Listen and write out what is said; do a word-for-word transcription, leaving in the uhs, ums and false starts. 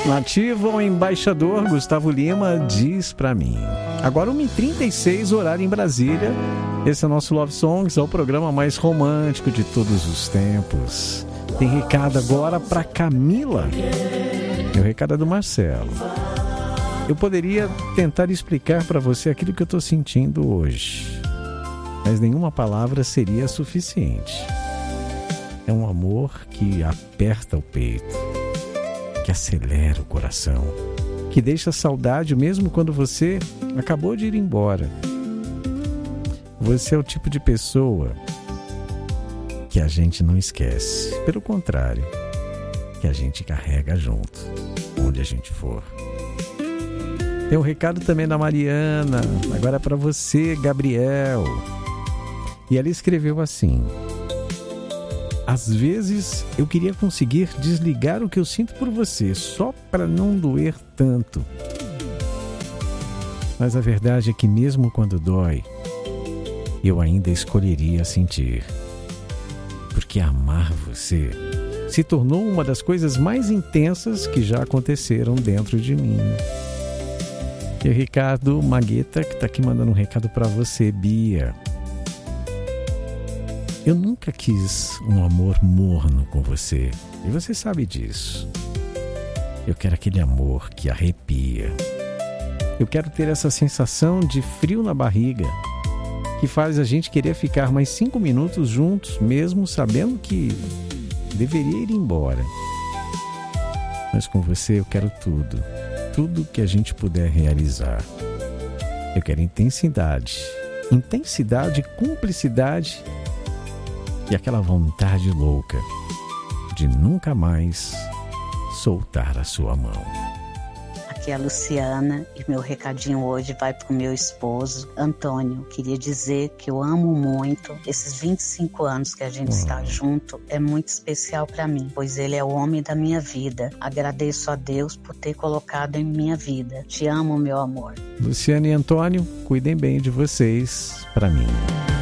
Nativo ou embaixador, Gustavo Lima diz pra mim. Agora uma e trinta e seis, horário em Brasília. Esse é o nosso Love Songs, é o programa mais romântico de todos os tempos. Tem recado agora pra Camila. E o recado é do Marcelo. Eu poderia tentar explicar pra você aquilo que eu tô sentindo hoje, mas nenhuma palavra seria suficiente. É um amor que aperta o peito, que acelera o coração, que deixa saudade mesmo quando você acabou de ir embora. Você é o tipo de pessoa que a gente não esquece. Pelo contrário, que a gente carrega junto, onde a gente for. Tem um recado também da Mariana, agora é para você, Gabriel. E ela escreveu assim: às vezes eu queria conseguir desligar o que eu sinto por você, só para não doer tanto. Mas a verdade é que mesmo quando dói, eu ainda escolheria sentir. Porque amar você se tornou uma das coisas mais intensas que já aconteceram dentro de mim. E o Ricardo Magueta, que está aqui mandando um recado para você, Bia. Eu nunca quis um amor morno com você, e você sabe disso. Eu quero aquele amor que arrepia. Eu quero ter essa sensação de frio na barriga, que faz a gente querer ficar mais cinco minutos juntos, mesmo sabendo que deveria ir embora. Mas com você eu quero tudo, tudo que a gente puder realizar. Eu quero intensidade, intensidade, cumplicidade e aquela vontade louca de nunca mais soltar a sua mão. Aqui é a Luciana e meu recadinho hoje vai pro meu esposo, Antônio. Queria dizer que eu amo muito. Esses vinte e cinco anos que a gente oh. está junto é muito especial para mim, pois ele é o homem da minha vida. Agradeço a Deus por ter colocado em minha vida. Te amo, meu amor. Luciana e Antônio, cuidem bem de vocês, para mim.